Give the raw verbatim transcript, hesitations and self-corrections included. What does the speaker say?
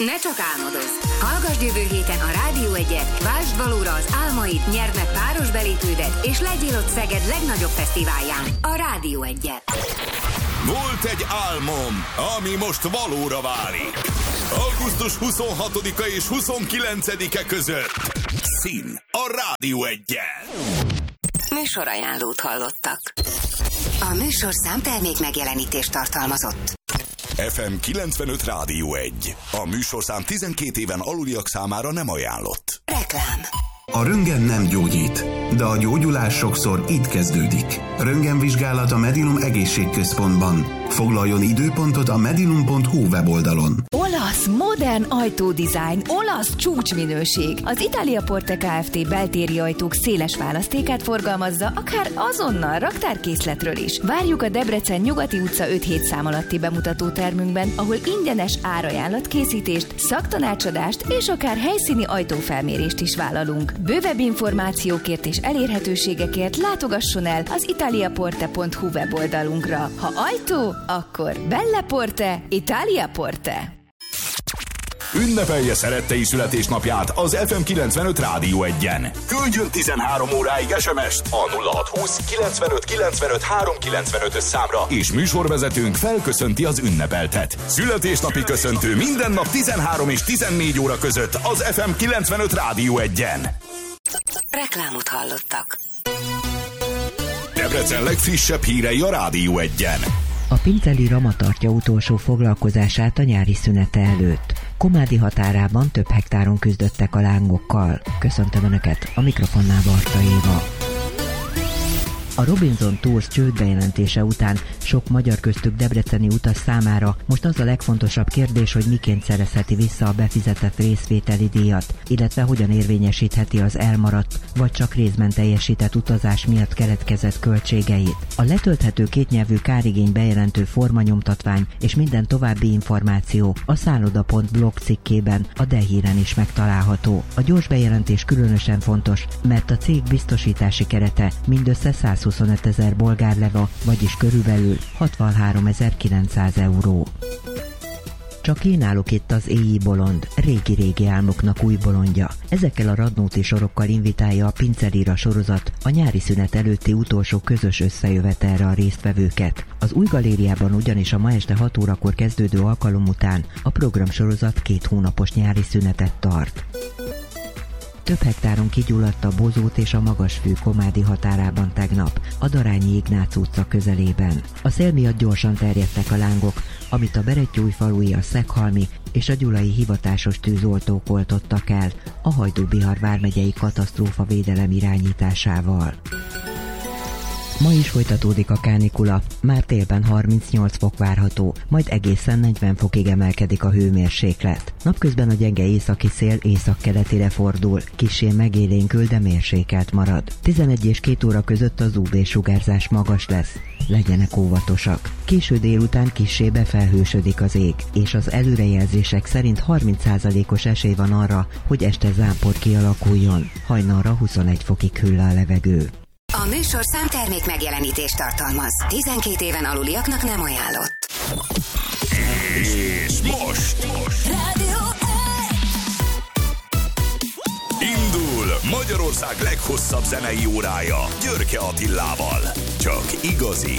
Ne csak álmodozz! Hallgasd jövő héten a Rádió egyet, vásd valóra az álmaid, nyerd meg páros belépődet, és legyél ott Szeged legnagyobb fesztiválján, a Rádió egyen. Volt egy álmom, ami most valóra válik. augusztus huszonhatodika és huszonkilencedike között. Szín a Rádió egyen. Műsorajánlót hallottak. A műsorszám termék megjelenítést tartalmazott. ef em kilencvenöt Rádió egy. A műsorszám tizenkét éven aluliak számára nem ajánlott. Reklám. A röntgen nem gyógyít, de a gyógyulás sokszor itt kezdődik. Röntgenvizsgálat a Medilum Egészségközpontban. Foglaljon időpontot a medilum pont hu weboldalon. Olasz, modern ajtódizájn, olasz csúcsminőség. Az Italia Porte Kft. Beltéri ajtók széles választékát forgalmazza, akár azonnal raktárkészletről is. Várjuk a Debrecen Nyugati utca öt hét szám alatti bemutató termünkben, ahol ingyenes árajánlatkészítést, szaktanácsadást és akár helyszíni ajtófelmérést is vállalunk. Bővebb információkért és elérhetőségekért látogasson el az italiaporte pont hu weboldalunkra. Ha ajtó, akkor Belle Porte, Italia Porte. Ünnepelje szerettei születésnapját az ef em kilencvenöt Rádió egyen. Küldjön tizenhárom óráig es em est a nulla hat húsz kilencvenöt kilencvenöt háromszázkilencvenöt számra, és műsorvezetőnk felköszönti az ünnepeltet. Születésnapi köszöntő minden nap tizenhárom és tizennégy óra között az ef em kilencvenöt Rádió egyen. Reklámot hallottak. Debrecen legfrissebb hírei a Rádió egyen. A Pinceli Rama tartja utolsó foglalkozását a nyári szünete előtt. Komádi határában több hektáron küzdöttek a lángokkal. Köszöntöm Önöket, a mikrofonnál Barta Éva. A Robinson Tours csődbejelentése után sok magyar, köztük debreceni utas számára most az a legfontosabb kérdés, hogy miként szerezheti vissza a befizetett részvételi díjat, illetve hogyan érvényesítheti az elmaradt vagy csak részben teljesített utazás miatt keletkezett költségeit. A letölthető kétnyelvű kárigény bejelentő formanyomtatvány és minden további információ a szálloda pont blog cikkében, a D-híren is megtalálható. A gyors bejelentés különösen fontos, mert a cég biztosítási kerete mindössze százhuszonötezer bolgár leva, vagyis körülbelül hatvanháromezer-kilencszáz euró. Csak én állok itt az éji bolond, régi-régi álmoknak új bolondja. Ezekkel a Radnóti sorokkal invitálja a Pincelira sorozat a nyári szünet előtti utolsó közös összejövetelre a résztvevőket. Az új galériában ugyanis a ma este hat órakor kezdődő alkalom után a programsorozat két hónapos nyári szünetet tart. Több hektáron kigyulladt a Bozót és a Magasfű Komádi határában tegnap, a Darányi Ignác utca közelében. A szél miatt gyorsan terjedtek a lángok, amit a Berettyóújfalui, a Szeghalmi és a gyulai hivatásos tűzoltók oltottak el a Hajdú-Bihar vármegyei katasztrófavédelem irányításával. Ma is folytatódik a kánikula, már télben harmincnyolc fok várható, majd egészen negyven fokig emelkedik a hőmérséklet. Napközben a gyenge északi szél északkeletire fordul, kissé megélénkül, de mérsékelt marad. tizenegy és két óra között az ú vé-sugárzás magas lesz. Legyenek óvatosak. Késő délután kissé befelhősödik az ég, és az előrejelzések szerint harminc százalékos esély van arra, hogy este zápor kialakuljon. Hajnalra huszonegy fokig hűl a levegő. A műsorszám termék megjelenítést tartalmaz. tizenkét éven aluliaknak nem ajánlott. És most, most. Rádió Indul Magyarország leghosszabb zenei órája Györke Attilával. Csak igazi,